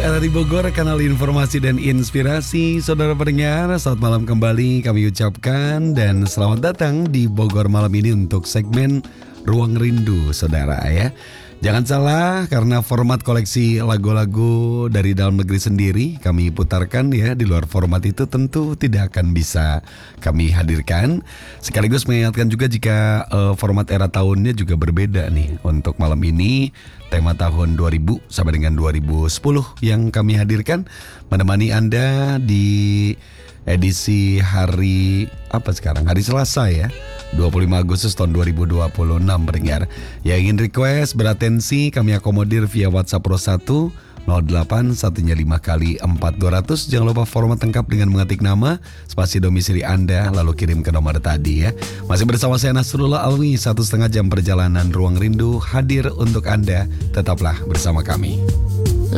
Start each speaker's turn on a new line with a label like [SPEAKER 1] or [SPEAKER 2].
[SPEAKER 1] RRI Bogor, kanal informasi dan inspirasi. Saudara pendengar, selamat malam kembali kami ucapkan. Dan selamat datang di Bogor malam ini untuk segmen Ruang Rindu, saudara ya. Jangan salah, karena format koleksi lagu-lagu dari dalam negeri sendiri kami putarkan ya. Di luar format itu tentu tidak akan bisa kami hadirkan. Sekaligus mengingatkan juga jika format era tahunnya juga berbeda nih. Untuk malam ini tema tahun 2000 sampai dengan 2010 yang kami hadirkan menemani Anda di edisi hari hari Selasa ya, 25 Agustus tahun 2026 pendengar. Yang ingin request beratensi kami akomodir via WhatsApp Pro 1 08 105 kali 4200. Jangan lupa format lengkap dengan mengetik nama, spasi domisili Anda, lalu kirim ke nomor tadi ya. Masih bersama saya Nasrullah Alwi, 1,5 jam perjalanan Ruang Rindu hadir untuk Anda. Tetaplah bersama kami.